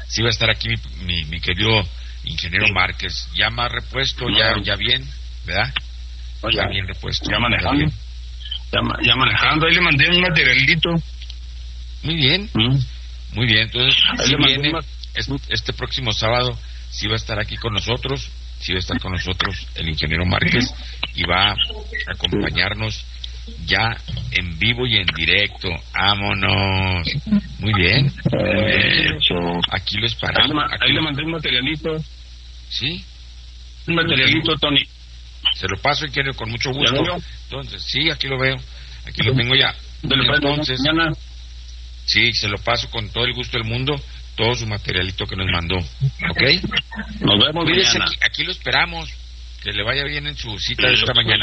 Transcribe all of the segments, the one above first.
sí va a estar aquí mi querido ingeniero Márquez. Ya más repuesto, ya bien, ¿verdad? Ya bien repuesto. Ya manejando. Ya manejando, ahí le mandé un materialito. Muy bien. Muy bien, entonces, si viene este próximo sábado, sí va a estar aquí con nosotros, el ingeniero Márquez, y va a acompañarnos ya en vivo y en directo. ¡Vámonos! Muy bien. Aquí lo esperamos. Ahí le mandé un materialito. ¿Sí? Un materialito, Tony. Se lo paso, ingeniero, con mucho gusto. Entonces, sí, aquí lo veo. Aquí lo tengo ya. Entonces, sí, se lo paso con todo el gusto del mundo, todo su materialito que nos mandó. ¿Ok? Nos vemos mañana. Aquí lo esperamos. Que le vaya bien en su cita de esta mañana.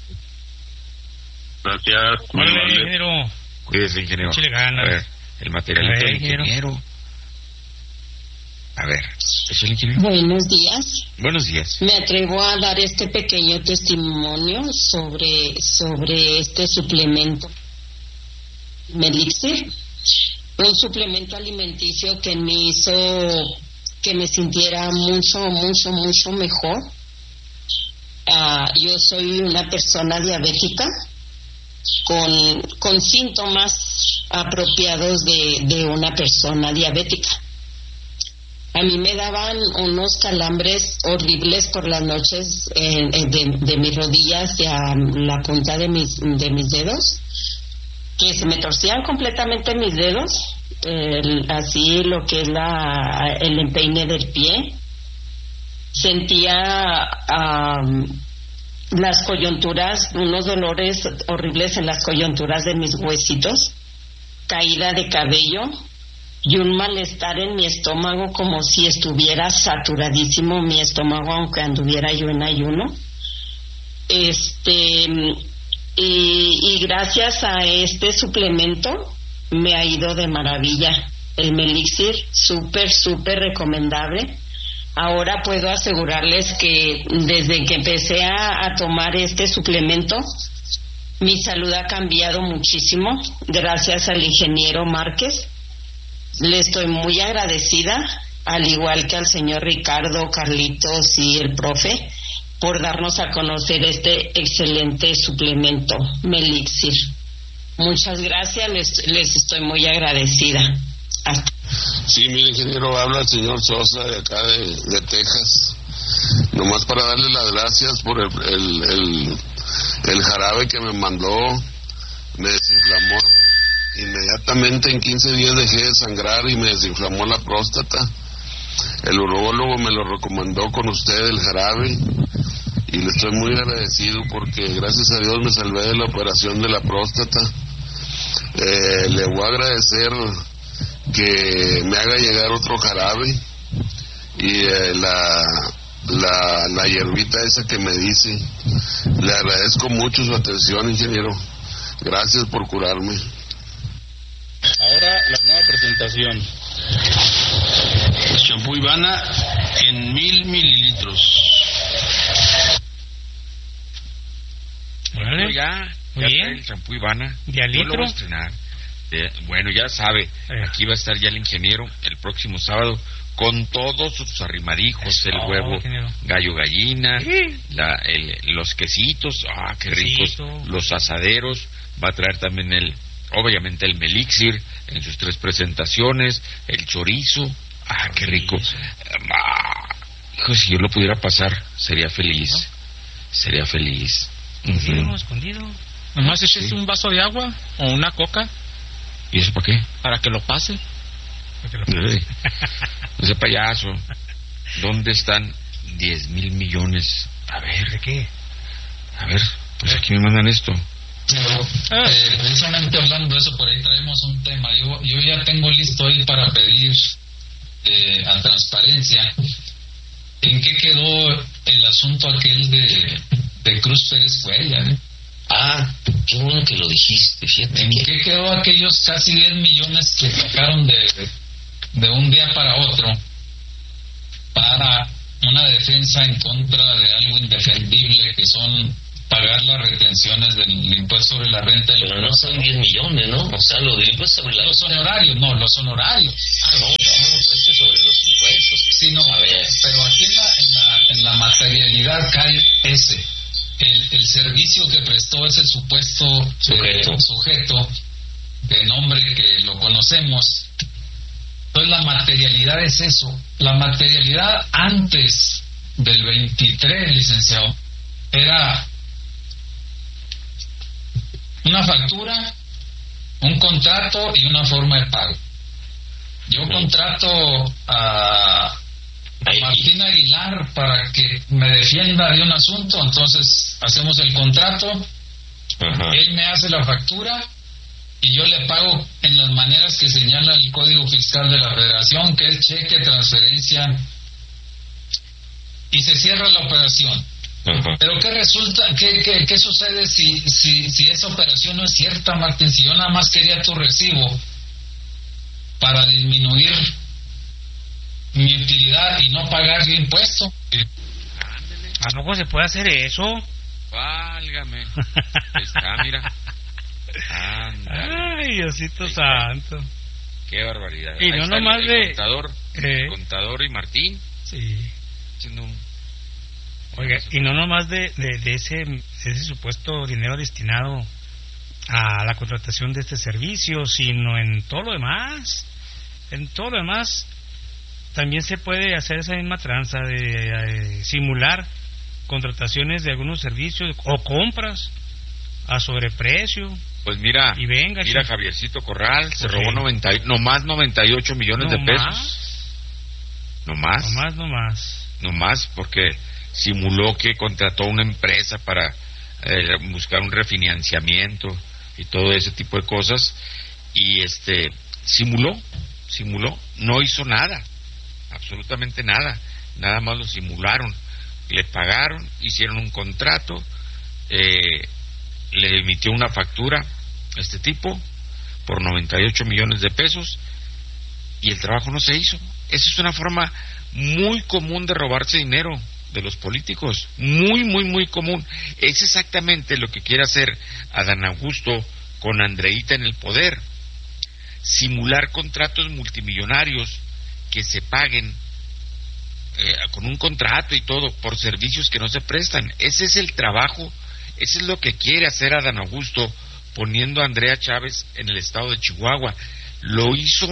Gracias. Hola, ingeniero. Cuídese, ingeniero. Échale ganas. A ver, el materialito del ingeniero. A ver, ¿es el ingeniero? Buenos días. Buenos días. Me atrevo a dar este pequeño testimonio sobre este suplemento Melixir, un suplemento alimenticio que me hizo que me sintiera mucho mejor. Yo soy una persona diabética con síntomas apropiados de una persona diabética. A mí me daban unos calambres horribles por las noches de mis rodillas y a la punta de mis dedos, que se me torcían completamente mis dedos, así lo que es el empeine del pie. Sentía las coyunturas, unos dolores horribles en las coyunturas de mis huesitos, caída de cabello y un malestar en mi estómago, como si estuviera saturadísimo mi estómago, aunque anduviera yo en ayuno. Y gracias a este suplemento me ha ido de maravilla. El Melixir, súper recomendable. Ahora puedo asegurarles que desde que empecé a tomar este suplemento, mi salud ha cambiado muchísimo, gracias al ingeniero Márquez. Le estoy muy agradecida, al igual que al señor Ricardo, Carlitos y el profe, por darnos a conocer este excelente suplemento Melixir. Muchas gracias, les estoy muy agradecida. Hasta. Sí, mire, ingeniero, habla el señor Sosa de acá de Texas. Nomás para darle las gracias por el jarabe que me mandó. Me desinflamó inmediatamente, en 15 días dejé de sangrar y me desinflamó la próstata. El urólogo me lo recomendó con usted, el jarabe, y le estoy muy agradecido porque gracias a Dios me salvé de la operación de la próstata. Le voy a agradecer que me haga llegar otro jarabe y la hierbita esa que me dice. Le agradezco mucho su atención, ingeniero. Gracias por curarme. Ahora la nueva presentación. Shampoo Ivana en 1000 mililitros. Vale. Ya bien. el champú Ivana. ¿De a Yo lo litro? voy a estrenar. Bueno, ya sabe, aquí va a estar ya el ingeniero el próximo sábado con todos sus arrimaditos, el huevo, ingeniero. gallo gallina, los quesitos, qué ricos, los asaderos. Va a traer también obviamente el Melixir en sus 3 presentaciones, el chorizo, qué rico. Hijo, si yo lo pudiera pasar, sería feliz. Sería feliz. Escondido. Nomás eches un vaso de agua o una coca. ¿Y eso para qué? Para que lo pase. Ese payaso. ¿Dónde están 10,000 millones? A ver, ¿de qué? A ver, pues aquí me mandan esto. Precisamente hablando de eso, por ahí traemos un tema. Yo ya tengo listo ahí para pedir a Transparencia. ¿En qué quedó el asunto aquel de Cruz Pérez Cuellar? Qué bueno que lo dijiste, fíjate. ¿En qué quedó aquellos casi 10 millones que sacaron de un día para otro para una defensa en contra de algo indefendible, que son pagar las retenciones del impuesto sobre la renta? Pero no son 10 millones, ¿no? O sea, lo del impuesto sobre la renta. Los honorarios, no, los honorarios. Vamos, sobre los Sí, no, pero aquí en la materialidad cae el servicio que prestó ese supuesto sujeto de nombre que lo conocemos. Entonces la materialidad es eso. La materialidad antes del 23, licenciado, era una factura, un contrato y una forma de pago. Yo contrato a Martín Aguilar para que me defienda de un asunto, entonces hacemos el contrato, él me hace la factura y yo le pago en las maneras que señala el Código Fiscal de la Federación, que es cheque, transferencia, y se cierra la operación. Pero ¿qué resulta? ¿Qué sucede si esa operación no es cierta, Martín? Si yo nada más quería tu recibo para disminuir mi utilidad y no pagar yo impuesto. ¿A poco se puede hacer eso? Válgame. Está, mira. Ándale. Ay, Diosito santo. Qué barbaridad. Y no nomás de... Contador y Martín. Sí. Siendo un... Oiga, y no nomás de ese supuesto dinero destinado a la contratación de este servicio, sino en todo lo demás. En todo lo demás también se puede hacer esa misma tranza de simular contrataciones de algunos servicios o compras a sobreprecio. Pues mira, y venga, mira Javiercito Corral se robó nomás 98 millones de pesos. Nomás porque simuló que contrató una empresa para buscar un refinanciamiento y todo ese tipo de cosas, y simuló, no hizo nada, absolutamente nada más lo simularon, le pagaron, hicieron un contrato, le emitió una factura a este tipo por 98 millones de pesos y el trabajo no se hizo. Esa es una forma muy común de robarse dinero de los políticos, muy común. Es exactamente lo que quiere hacer Adán Augusto con Andreita en el poder, simular contratos multimillonarios que se paguen con un contrato y todo por servicios que no se prestan. Ese es el trabajo, ese es lo que quiere hacer Adán Augusto poniendo a Andrea Chávez en el estado de Chihuahua. Lo hizo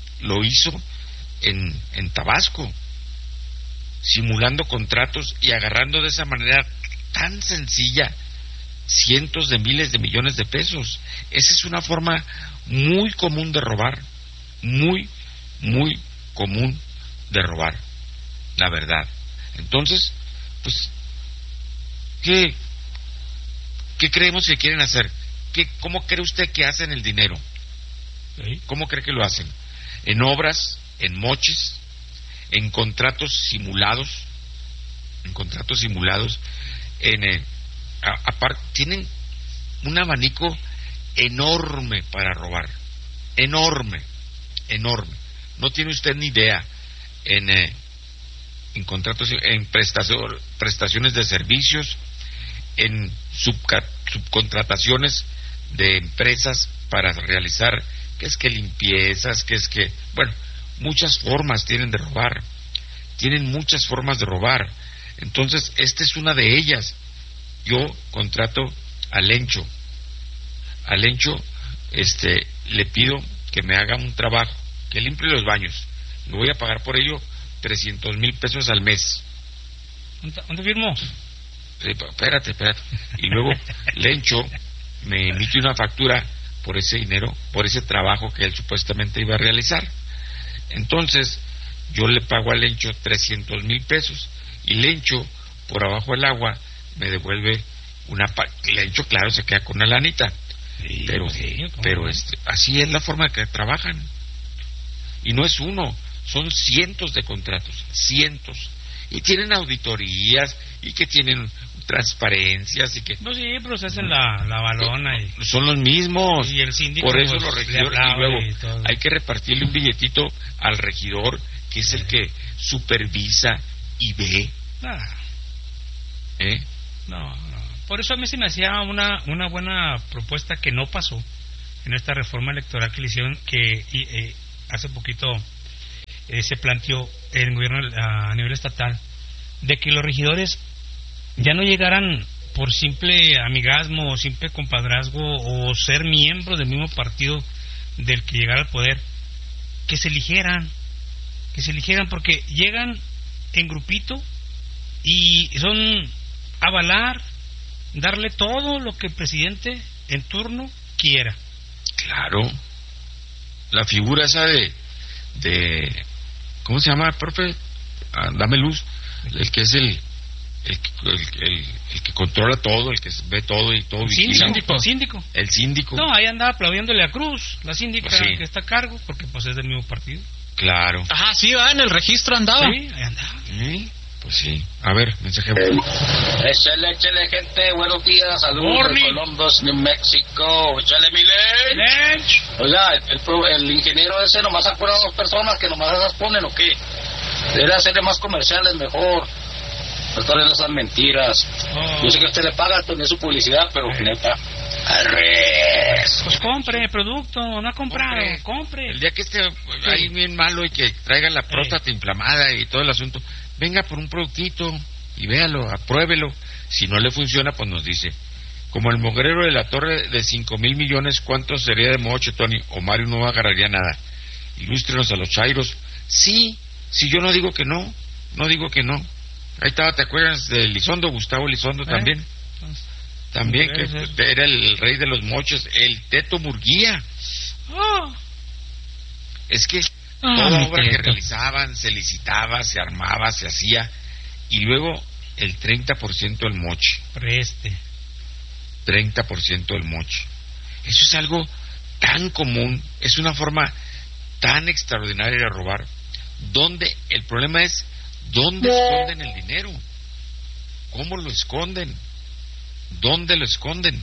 en Tabasco, simulando contratos y agarrando de esa manera tan sencilla cientos de miles de millones de pesos. Esa es una forma muy común de robar, muy común de robar, la verdad. Entonces, pues, ¿qué creemos que quieren hacer? ¿Cómo cree usted que hacen el dinero? ¿Cómo cree que lo hacen? ¿En obras, en moches, en contratos simulados? Aparte, tienen un abanico enorme para robar, enorme. No tiene usted ni idea. En contratos, en prestaciones de servicios, en subcontrataciones de empresas para realizar, limpiezas, muchas formas tienen de robar, muchas formas de robar. Entonces, esta es una de ellas. Yo contrato a Lencho, le pido que me haga un trabajo, que limpie los baños, me voy a pagar por ello 300,000 pesos al mes. ¿Dónde firmó? Espérate. Y luego Lencho me emite una factura por ese dinero, por ese trabajo que él supuestamente iba a realizar. Entonces yo le pago a Lencho 300,000 pesos y Lencho, por abajo del agua, me devuelve Lencho, claro, se queda con una lanita. Sí, pero así es la forma que trabajan. Y no es uno, son cientos de contratos, y tienen auditorías y que tienen transparencias y que no, sí, pero se hacen la balona y son los mismos, y el síndico, por eso los regidores, y luego y hay que repartirle un billetito al regidor, que es el que supervisa y ve. No. Por eso a mí se me hacía una buena propuesta que no pasó en esta reforma electoral que le hicieron, que hace poquito se planteó el gobierno a nivel estatal, de que los regidores ya no llegaran por simple amigazgo o simple compadrazgo o ser miembros del mismo partido del que llegara al poder, que se eligieran porque llegan en grupito y son avalar, darle todo lo que el presidente en turno quiera. Claro, la figura esa de ¿cómo se llama, profe? Dame luz. El que es el que controla todo, el que ve todo y todo vigila. Síndico. El síndico. No, ahí andaba aplaudiéndole a Cruz, la síndica sí, que está a cargo, porque pues es del mismo partido. Claro. Ajá, sí, va, en el registro andaba. Sí, ahí andaba. ¿Sí? Pues sí. A ver, mensaje. Échale, gente, buenos días, saludos de Columbus, New Mexico. Échale mi lunch. Oiga, el ingeniero ese nomás acuerda a 2 personas que nomás esas ponen, ¿o qué? Debería hacerle más comerciales mejor. No están esas mentiras. Yo sé que a usted le paga tener su publicidad, pero neta, arres. Pues compre producto, no ha comprado, compre. El día que esté ahí bien malo y que traiga la próstata inflamada y todo el asunto, venga por un productito y véalo, apruébelo. Si no le funciona, pues nos dice. Como el mugrero de la torre de 5,000 millones, ¿cuánto sería de moche, Tony? O Mario no agarraría nada. Ilústrenos a los chairos. Sí, yo no digo que no, Ahí estaba, ¿te acuerdas de Elizondo, Gustavo Elizondo también? También, que era el rey de los moches, el Teto Murguía. Es que toda obra que realizaban, se licitaba, se armaba, se hacía, y luego el 30% del moche. 30% del moche. Eso es algo tan común, es una forma tan extraordinaria de robar, donde el problema es ¿dónde esconden el dinero? ¿Cómo lo esconden? ¿Dónde lo esconden?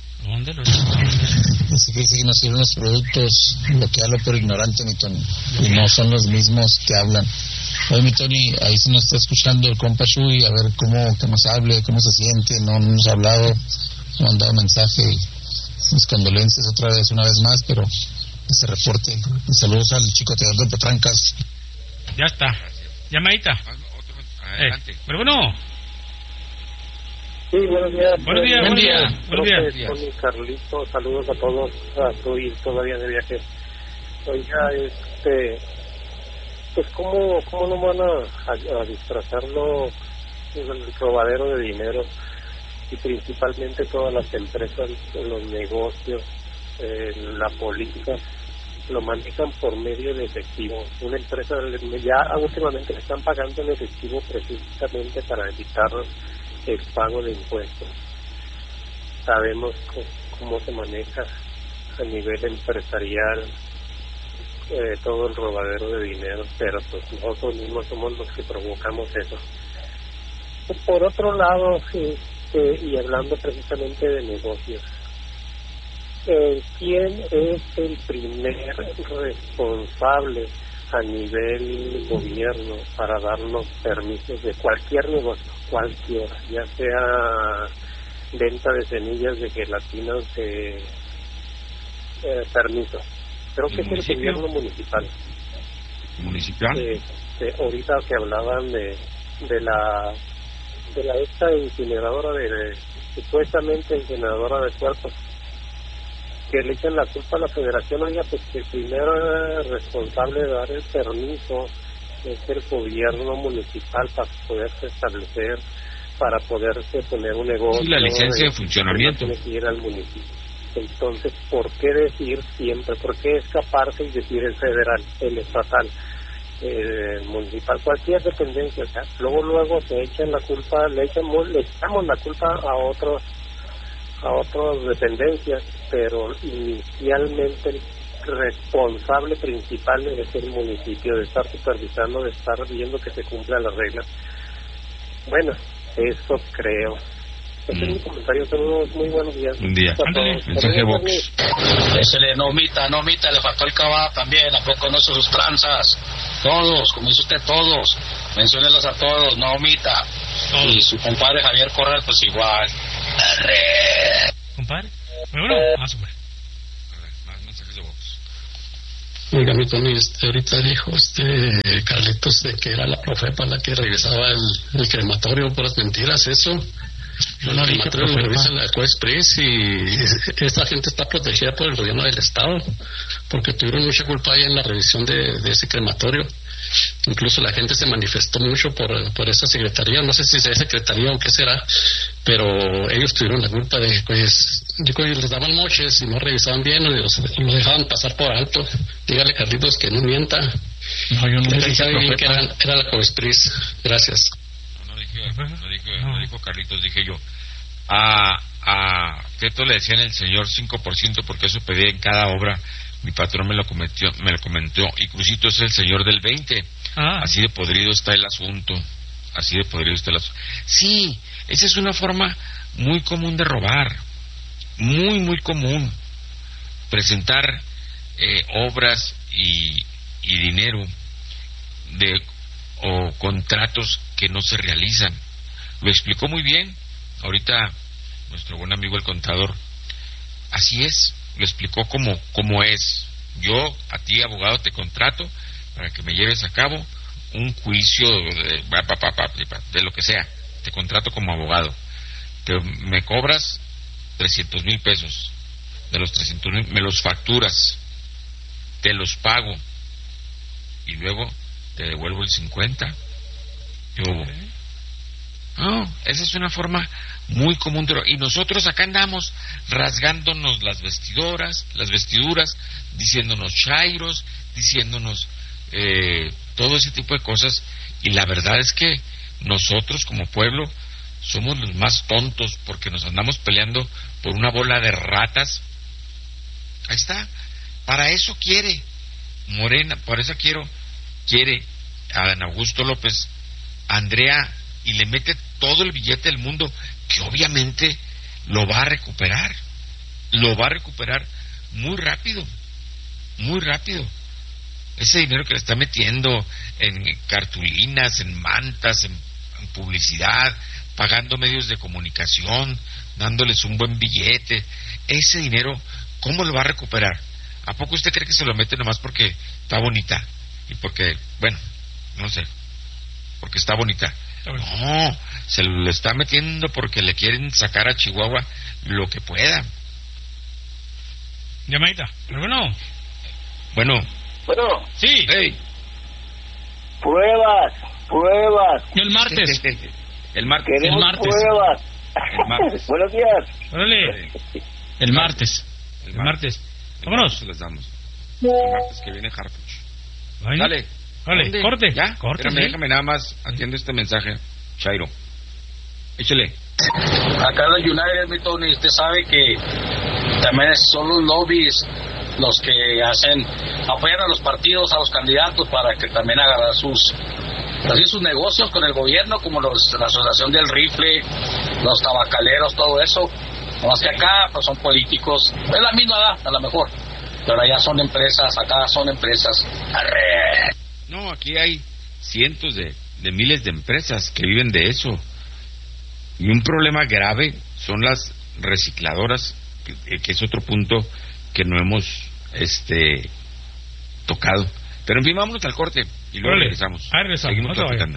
Se dice que nos sirven los productos, lo que hablo por ignorante, mi Tony, y no son los mismos que hablan. Oye, mi Tony, ahí se nos está escuchando el compa Shui, a ver que nos hable, cómo se siente. No nos ha hablado, nos ha mandado mensaje, mis condolencias una vez más, pero que se reporte. Y saludos al chico teatro de Petrancas. Ya está. Llamadita. Adelante. Pero bueno. Sí, buenos días. Buenos días. Tony, Carlito, saludos a todos. Estoy todavía de viaje. Oiga, pues ¿cómo no van a disfrazarlo el robadero de dinero? Y principalmente todas las empresas, los negocios, la política, lo manejan por medio de efectivo. Una empresa ya últimamente le están pagando en efectivo precisamente para evitar el pago de impuestos. Sabemos cómo se maneja a nivel empresarial todo el robadero de dinero, pero pues nosotros mismos somos los que provocamos eso. Por otro lado, y hablando precisamente de negocios, ¿quién es el primer responsable a nivel gobierno para darnos permisos de cualquier negocio, cualquiera, ya sea venta de semillas de gelatina de permiso? Creo que es el gobierno municipal. Ahorita que hablaban de la esta incineradora supuestamente incineradora de cuerpos, que le echan la culpa a la federación. Oiga, pues que el primero responsable de dar el permiso es el gobierno municipal para poderse establecer, para poderse poner un negocio. Sí, la licencia de funcionamiento. Tiene que ir al municipio. Entonces, ¿por qué decir siempre? ¿Por qué escaparse y decir el federal, el estatal, el municipal, cualquier dependencia? O sea, luego se echan la culpa, le echamos la culpa a otras dependencias, pero inicialmente el responsable principal es el municipio, de estar supervisando, de estar viendo que se cumplan las reglas. Bueno, eso creo. Ese es mi comentario. Saludos, muy buenos días. Un día. Mensaje box. No omita, le faltó el cabá también. ¿A poco no son sus tranzas? Todos, como dice usted, todos. Menciónelos a todos, no omita. Y su compadre Javier Corral, pues igual. ¿Compadre? Bueno, super. Más mensajes de box. Oiga, mi Tony, ahorita dijo Carlitos de que era la Profepa la que revisaba el crematorio, puras mentiras, eso. Yo no dije Lo revisa la Coexpress y esta gente está protegida por el gobierno del estado, porque tuvieron mucha culpa ahí en la revisión de ese crematorio. Incluso la gente se manifestó mucho por esa secretaría, no sé si es secretaría o qué será, pero ellos tuvieron la culpa de, pues, les daban moches y no revisaban bien, los dejaban pasar por alto. Dígale, Carlitos, que no mienta. No, yo no dije bien que era la Coexpress. Gracias. No dijo Carlitos, dije yo. A Teto le decían el señor 5% porque eso pedía en cada obra. Mi patrón me lo comentó. Y Crucito es el señor del 20%. Así de podrido está el asunto. Sí, esa es una forma muy común de robar. Muy, muy común. Presentar obras y dinero o contratos que no se realizan. Lo explicó muy bien ahorita nuestro buen amigo el contador. Así es, lo explicó como es. Yo a ti, abogado, te contrato para que me lleves a cabo un juicio de lo que sea. Te contrato como abogado. Me cobras 300,000 pesos. De los 300,000 me los facturas, te los pago y luego te devuelvo el 50. No, esa es una forma muy común y nosotros acá andamos rasgándonos las vestiduras, diciéndonos chairos, diciéndonos todo ese tipo de cosas, y la verdad es que nosotros como pueblo somos los más tontos porque nos andamos peleando por una bola de ratas. Ahí está, para eso quiere Morena, por eso quiere a Dan Augusto López, Andrea, y le mete todo el billete del mundo, que obviamente lo va a recuperar muy rápido. Ese dinero que le está metiendo en cartulinas, en mantas, en publicidad, pagando medios de comunicación, dándoles un buen billete, ese dinero, ¿cómo lo va a recuperar? ¿A poco usted cree que se lo mete nomás porque está bonita? Y porque, bueno, no sé, porque está bonita. No, se lo está metiendo porque le quieren sacar a Chihuahua lo que pueda. Llamadita, pero bueno. Sí. Hey. Pruebas. El martes. El martes. Pruebas. El martes. Buenos días. Órale. El martes. Vámonos. Les damos. El martes que viene Harfuch. Dale. Vale, corte. ¿Ya? Corte. Déjame nada más, atiendo este mensaje, Chairo. Échale. Acá en los United, mi Tony, usted sabe que también son los lobbies los que apoyan a los partidos, a los candidatos, para que también agarrar sus negocios con el gobierno, como la asociación del rifle, los tabacaleros, todo eso. Más que acá, pues son políticos, es la misma edad, a lo mejor, pero allá son empresas, acá son empresas. ¡Arre! No, aquí hay cientos de miles de empresas que viven de eso. Y un problema grave son las recicladoras, que es otro punto que no hemos tocado. Pero en fin, vámonos al corte y luego regresamos. Seguimos platicando.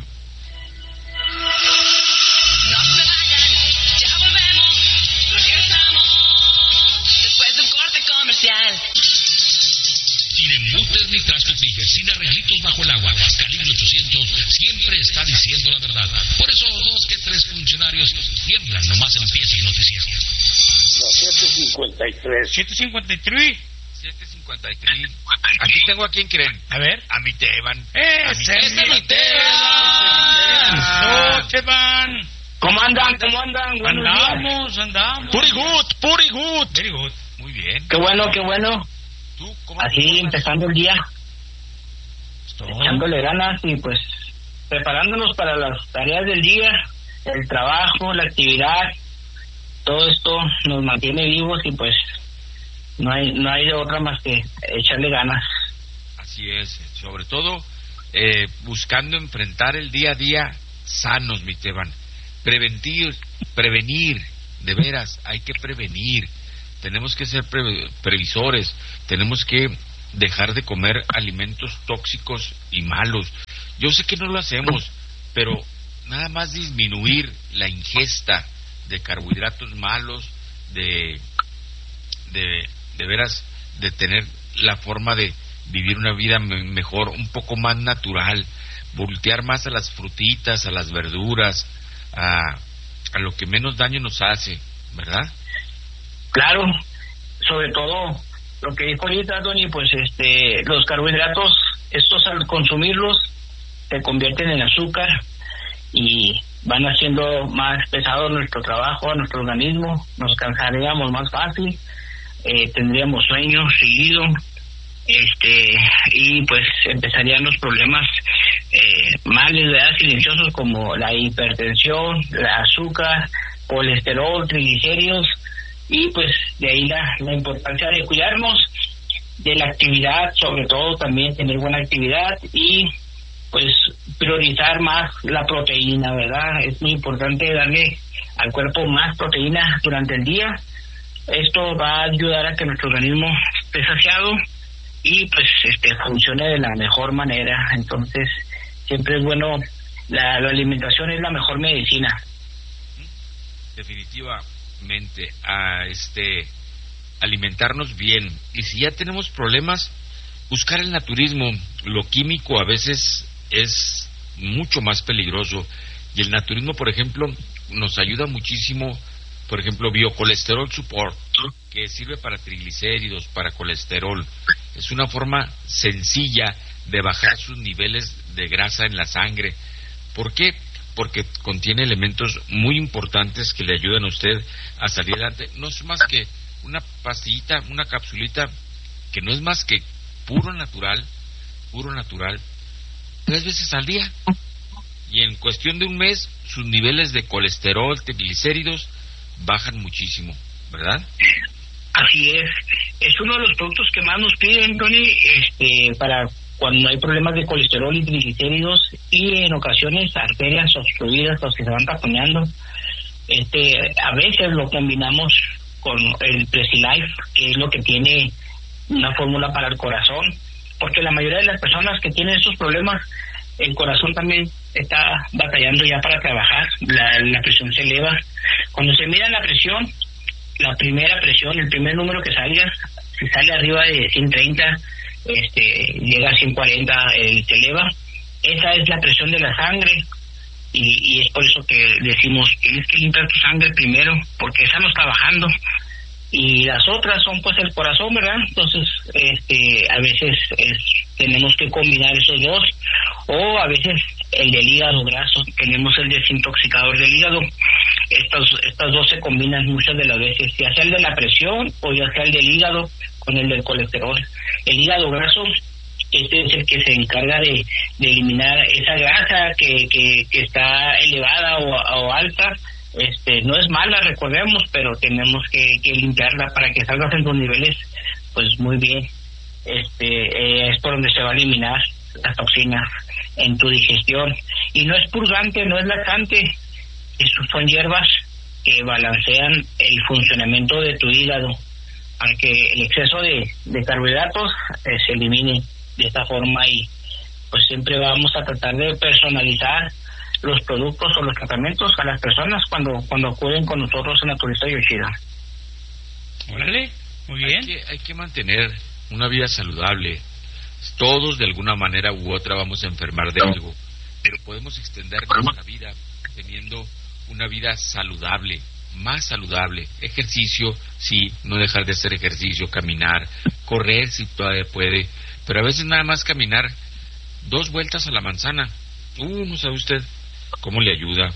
Sin embustes ni trastopijes, sin arreglitos bajo el agua, Calibre 800 siempre está diciendo la verdad. Por eso 2 que 3 funcionarios tiemblan nomás empieza el noticiero. 753. Aquí tengo a quién creen. A ver. A mi Teban. ¡Ese es mi Teban! ¿Cómo andan? Andamos. Puri good. Very good. Muy bien. Qué bueno. ¿Tú cómo Así empezando el día. Todo. Echándole ganas y pues preparándonos para las tareas del día, el trabajo, la actividad. Todo esto nos mantiene vivos y pues no hay de otra más que echarle ganas. Así es, sobre todo buscando enfrentar el día a día sanos, mi Teban. Prevenir, de veras, hay que prevenir. Tenemos que ser previsores, tenemos que dejar de comer alimentos tóxicos y malos. Yo sé que no lo hacemos, pero nada más disminuir la ingesta de carbohidratos malos, de veras, de tener la forma de vivir una vida mejor, un poco más natural, voltear más a las frutitas, a las verduras, a lo que menos daño nos hace, ¿verdad? Claro, sobre todo lo que dijo ahorita, Tony, pues los carbohidratos, estos al consumirlos se convierten en azúcar y van haciendo más pesado nuestro trabajo, a nuestro organismo, nos cansaríamos más fácil, tendríamos sueño seguido, y pues empezarían los problemas males, ¿verdad?, silenciosos, como la hipertensión, el azúcar, colesterol, triglicéridos, y pues de ahí la importancia de cuidarnos, de la actividad, sobre todo también tener buena actividad y pues priorizar más la proteína, ¿verdad? Es muy importante darle al cuerpo más proteína durante el día. Esto va a ayudar a que nuestro organismo esté saciado y pues funcione de la mejor manera. Entonces siempre es bueno, la alimentación es la mejor medicina. Definitivamente, alimentarnos bien, y si ya tenemos problemas, buscar el naturismo. Lo químico a veces es mucho más peligroso, y el naturismo, por ejemplo, nos ayuda muchísimo. Por ejemplo, Biocolesterol Support, que sirve para triglicéridos, para colesterol. Es una forma sencilla de bajar sus niveles de grasa en la sangre. ¿Por qué? Porque contiene elementos muy importantes que le ayudan a usted a salir adelante. No es más que una pastillita, una capsulita, que no es más que puro natural, 3 veces al día. Y en cuestión de un mes, sus niveles de colesterol, triglicéridos, bajan muchísimo, ¿verdad? Así es uno de los productos que más nos piden, Tony, para cuando hay problemas de colesterol y triglicéridos, y en ocasiones arterias obstruidas, los que se van taponeando. A veces lo combinamos con el Presilife, que es lo que tiene una fórmula para el corazón, porque la mayoría de las personas que tienen esos problemas, el corazón también está batallando ya para trabajar, la presión se eleva. Cuando se mira la presión, la primera presión, el primer número que salga, si sale arriba de 130, llega a 140, se eleva. Esa es la presión de la sangre, y es por eso que decimos, tienes que limpiar tu sangre primero, porque esa no está bajando, y las otras son pues el corazón, ¿verdad? Entonces a veces tenemos que combinar esos dos, o a veces el del hígado graso, tenemos el desintoxicador del hígado. Estas dos se combinan muchas de las veces, ya sea el de la presión o ya sea el del hígado con el del colesterol. El hígado graso, es el que se encarga de eliminar esa grasa que está elevada o alta. No es mala, recordemos, pero tenemos que limpiarla para que salgas en los niveles pues muy bien. Es por donde se va a eliminar las toxinas en tu digestión, y no es purgante, no es laxante, son hierbas que balancean el funcionamiento de tu hígado para que el exceso de carbohidratos se elimine de esta forma. Y pues siempre vamos a tratar de personalizar los productos o los tratamientos a las personas cuando acuden con nosotros en Naturista Yoshida. Órale, muy bien. Hay que mantener una vida saludable. Todos de alguna manera u otra vamos a enfermar de algo, pero podemos extender nuestra vida teniendo una vida saludable, más saludable. Ejercicio, sí, no dejar de hacer ejercicio, caminar, correr si todavía puede, pero a veces nada más caminar 2 vueltas a la manzana, no sabe usted cómo le ayuda,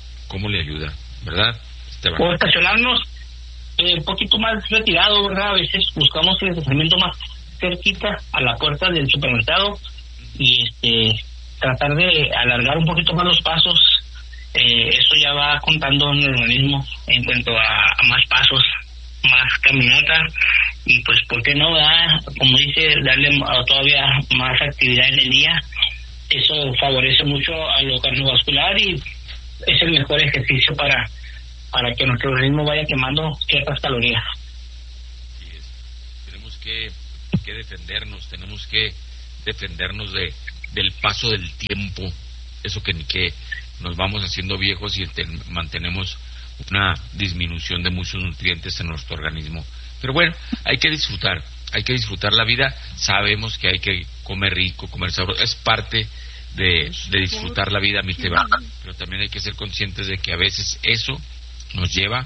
¿verdad, Esteban? O estacionarnos un poquito más retirado, ¿verdad? A veces buscamos el estacionamiento más cerquita a la puerta del supermercado, y tratar de alargar un poquito más los pasos. Eso ya va contando en el organismo en cuanto a más pasos, más caminata, y pues por qué no, como dice, darle todavía más actividad en el día. Eso favorece mucho a lo cardiovascular y es el mejor ejercicio para que nuestro organismo vaya quemando ciertas calorías. Tenemos que que defendernos del paso del tiempo, eso que nos vamos haciendo viejos y mantenemos una disminución de muchos nutrientes en nuestro organismo. Pero bueno, hay que disfrutar la vida. Sabemos que hay que comer rico, comer sabroso, es parte de disfrutar la vida, mi Teba, pero también hay que ser conscientes de que a veces eso nos lleva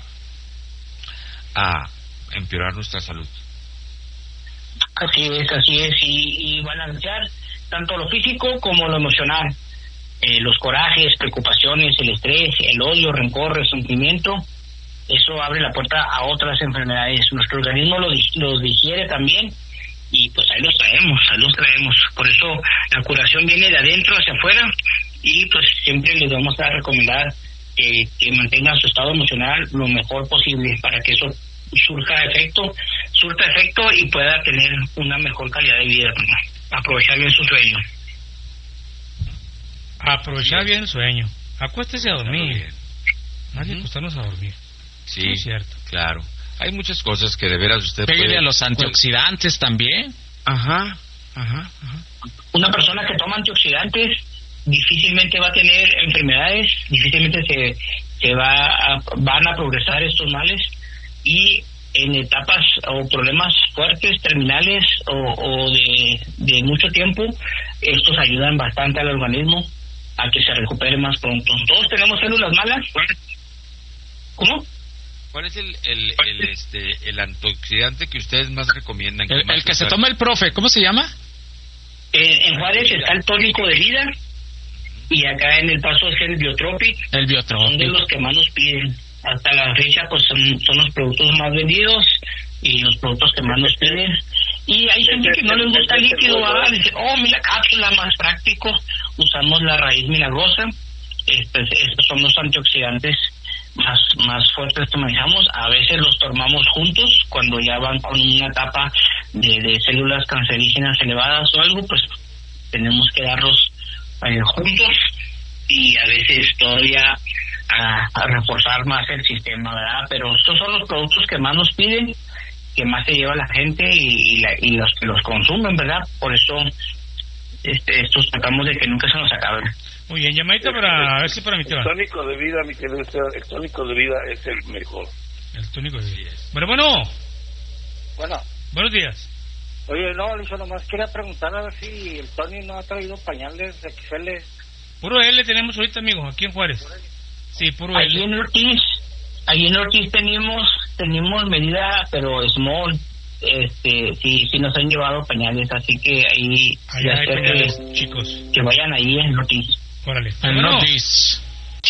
a empeorar nuestra salud. Así es, y balancear tanto lo físico como lo emocional, los corajes, preocupaciones, el estrés, el odio, rencor, resentimiento, eso abre la puerta a otras enfermedades. Nuestro organismo los digiere también, y pues ahí los traemos. Por eso la curación viene de adentro hacia afuera, y pues siempre les vamos a recomendar que mantengan su estado emocional lo mejor posible para que eso surta efecto y pueda tener una mejor calidad de vida. Aprovechar bien su sueño. Aprovechar bien el sueño. Acuéstese a dormir. Más que acostarnos a dormir. Sí, es cierto. Claro. Hay muchas cosas que de veras usted puede... a los antioxidantes también. Ajá. Una persona que toma antioxidantes difícilmente va a tener enfermedades, difícilmente van a progresar estos males, y en etapas o problemas fuertes, terminales o de mucho tiempo, estos ayudan bastante al organismo a que se recupere más pronto. Todos tenemos células malas. ¿Cómo? ¿Cuál es el antioxidante que ustedes más recomiendan? El que se toma el profe, ¿cómo se llama? En Juárez está el tónico de vida, y acá en El Paso es el Biotropic. Son de los que más nos piden. Hasta la fecha pues son los productos más vendidos y los productos que más nos piden. Y hay gente que no les gusta el líquido, dice, mira, cápsula, más práctico. Usamos la raíz milagrosa. Estos son los antioxidantes más fuertes que manejamos. A veces los tomamos juntos cuando ya van con una etapa de células cancerígenas elevadas o algo, pues tenemos que darlos juntos, y a veces todavía a reforzar más el sistema, ¿verdad? Pero estos son los productos que más nos piden, que más se lleva la gente y los que los consumen, ¿verdad? Por eso estos tratamos de que nunca se nos acaben. Muy bien, llamadita para a ver si para mi tema. El tónico de vida, mi querido, el tónico de vida es el mejor. El tónico de vida. Bueno. Buenos días. Oye, no, Alicia, nomás quería preguntar a ver si el Tony no ha traído pañales XL. Puro L tenemos ahorita, amigo, aquí en Juárez. Sí, puro L. Allí en Ortiz tenemos medida, pero small. Sí nos han llevado pañales, así que ahí ya hay pañales, chicos. Que vayan ahí en Ortiz. Órale. En Ortiz.